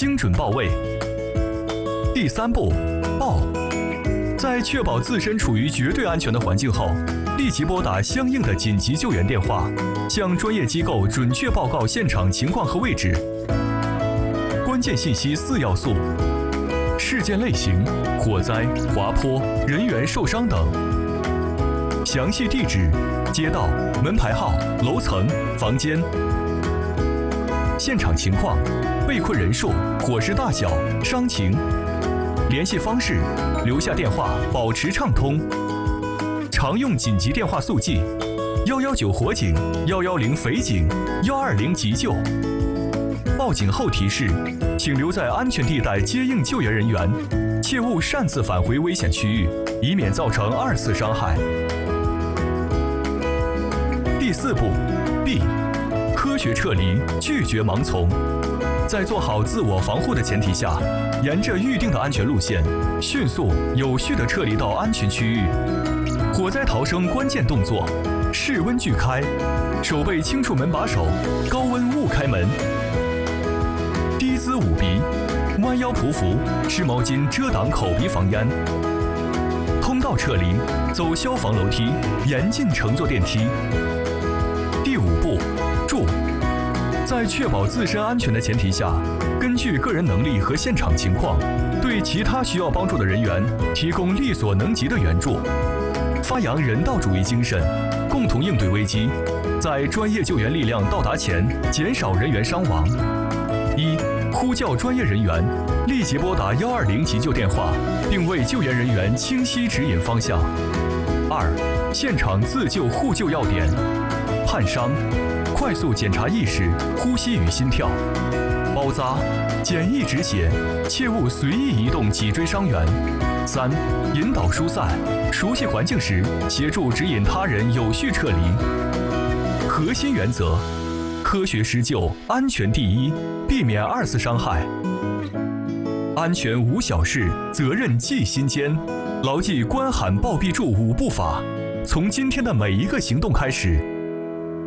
精准到位。第3步，报。在确保自身处于绝对安全的环境后，立即拨打相应的紧急救援电话，向专业机构准确报告现场情况和位置。关键信息4要素：事件类型、火灾、滑坡、人员受伤等；详细地址、街道、门牌号、楼层、房间；现场情况、被困人数、火势大小、伤情；联系方式，留下电话，保持畅通。常用紧急电话速记：119火警、110匪警、120急救。报警后提示，请留在安全地带接应救援人员，切勿擅自返回危险区域，以免造成2次伤害。第4步，B， 科学撤离，拒绝盲从。在做好自我防护的前提下，沿着预定的安全路线，迅速有序地撤离到安全区域。火灾逃生关键动作：室温拒开，手背轻触门把手，高温勿开门。低姿捂鼻，弯腰匍匐，湿毛巾遮挡口鼻防烟。通道撤离，走消防楼梯，严禁乘坐电梯。第5步，助。在确保自身安全的前提下，根据个人能力和现场情况，对其他需要帮助的人员提供力所能及的援助，发扬人道主义精神，共同应对危机，在专业救援力量到达前减少人员伤亡。1、呼叫专业人员，立即拨打120急救电话，并为救援人员清晰指引方向。2、现场自救互救要点：焊伤，快速检查意识、呼吸与心跳；包扎，简易止血，切勿随意移动脊椎伤员。3、引导疏散，熟悉环境时，协助指引他人有序撤离。核心原则：科学施救，安全第一，避免2次伤害。安全无小事，责任记心间。牢记关喊报必助5步法，从今天的每一个行动开始，